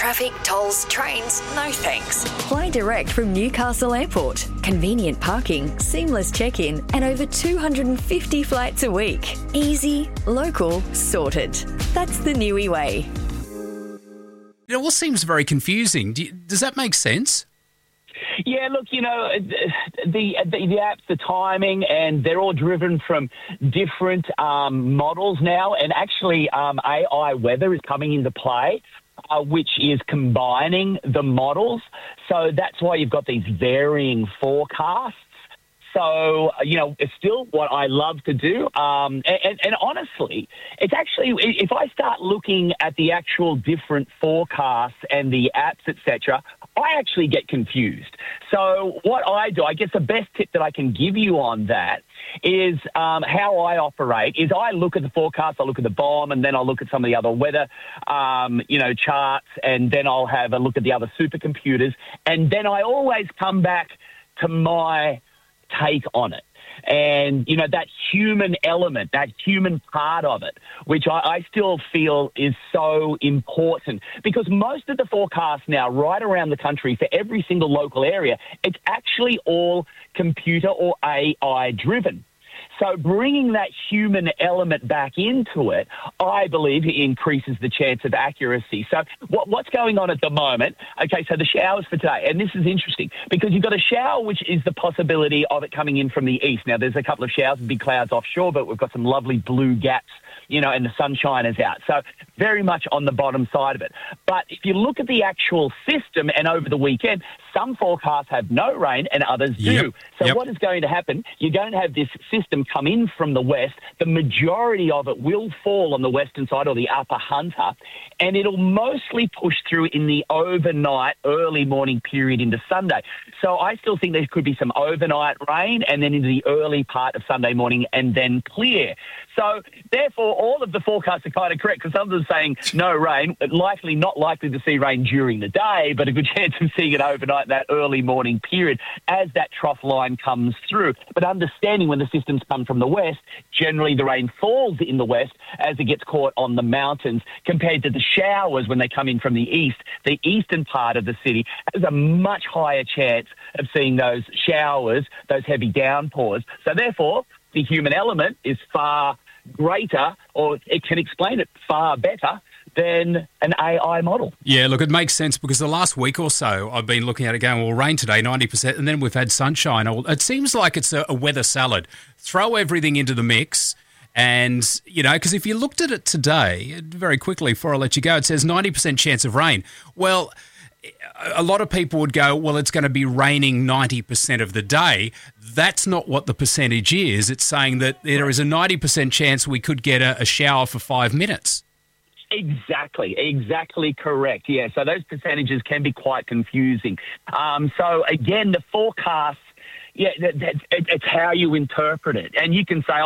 traffic, tolls, trains, no thanks. Fly direct from Newcastle Airport. Convenient parking, seamless check-in, and over 250 flights a week. Easy, local, sorted. That's the Niue way. It all seems very confusing. Does that make sense? Yeah, look, the apps, the timing, and they're all driven from different models now. And actually, AI weather is coming into play, which is combining the models. So that's why you've got these varying forecasts. So, it's still what I love to do. And honestly, it's actually, if I start looking at the actual different forecasts and the apps, etc., I actually get confused. So what I do, I guess the best tip that I can give you on that is how I operate is I look at the forecast, I look at the BOM, and then I'll look at some of the other weather, charts, and then I'll have a look at the other supercomputers. And then I always come back to my take on it. And, that human element, that human part of it, which I still feel is so important because most of the forecasts now right around the country for every single local area, it's actually all computer or AI driven. So bringing that human element back into it, I believe, increases the chance of accuracy. So what's going on at the moment? Okay, so the showers for today, and this is interesting because you've got a shower, which is the possibility of it coming in from the east. Now, there's a couple of showers and big clouds offshore, but we've got some lovely blue gaps, and the sunshine is out. So very much on the bottom side of it. But if you look at the actual system and over the weekend, some forecasts have no rain and others do. So what is going to happen? You're going to have this system come in from the west. The majority of it will fall on the western side or the upper Hunter, and it'll mostly push through in the overnight, early morning period into Sunday. So I still think there could be some overnight rain and then into the early part of Sunday morning and then clear. So therefore, all of the forecasts are kind of correct because some of them are saying no rain, but not likely to see rain during the day, but a good chance of seeing it overnight, that early morning period as that trough line comes through. But understanding when the systems come from the west, generally the rain falls in the west as it gets caught on the mountains compared to the showers when they come in from the east. The eastern part of the city has a much higher chance of seeing those showers, those heavy downpours. So therefore, the human element is far greater, or it can explain it far better than an AI model. Yeah, look, it makes sense because the last week or so I've been looking at it going, well, rain today, 90%, and then we've had sunshine. It seems like it's a weather salad. Throw everything into the mix and, because if you looked at it today, very quickly before I let you go, it says 90% chance of rain. Well, a lot of people would go, well, it's going to be raining 90% of the day. That's not what the percentage is. It's saying that there is a 90% chance we could get a shower for 5 minutes. Exactly correct. Yeah, so those percentages can be quite confusing. So again, the forecasts, it's how you interpret it. And you can say,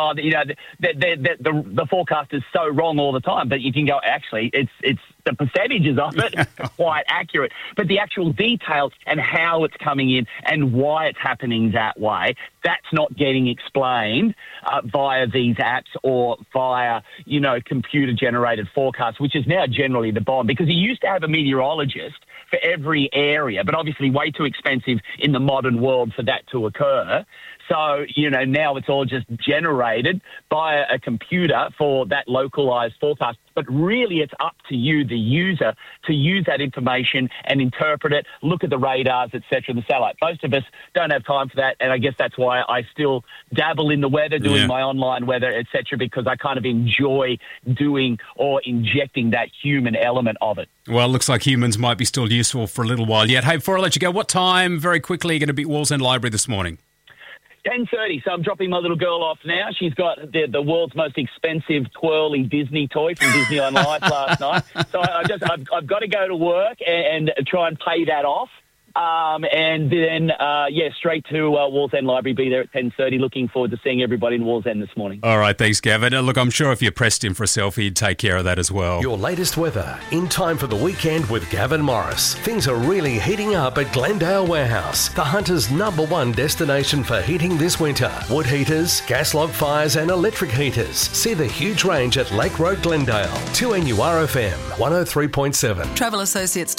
the forecast is so wrong all the time. But you can go, actually, it's the percentages of it are quite accurate. But the actual details and how it's coming in and why it's happening that way, that's not getting explained via these apps or via, computer-generated forecasts, which is now generally the BOM. Because you used to have a meteorologist for every area, but obviously way too expensive in the modern world for that to occur. So, now it's all just generated by a computer for that localized forecast. But really, it's up to you, the user, to use that information and interpret it, look at the radars, etc., the satellite. Most of us don't have time for that, and I guess that's why I still dabble in the weather, doing my online weather, etc., because I kind of enjoy doing or injecting that human element of it. Well, it looks like humans might be still useful for a little while yet. Hey, before I let you go, what time, very quickly, are you going to be at Wallsend Library this morning? 10:30, so I'm dropping my little girl off now. She's got the world's most expensive twirly Disney toy from Disney on Life last night. So I've got to go to work and try and pay that off. And then, straight to Wallsend Library, be there at 10:30. Looking forward to seeing everybody in Wallsend this morning. All right, thanks, Gavin. Look, I'm sure if you pressed him for a selfie, he'd take care of that as well. Your latest weather in time for the weekend with Gavin Morris. Things are really heating up at Glendale Warehouse, the Hunter's #1 destination for heating this winter. Wood heaters, gas log fires and electric heaters. See the huge range at Lake Road, Glendale. 2NURFM 103.7. Travel Associates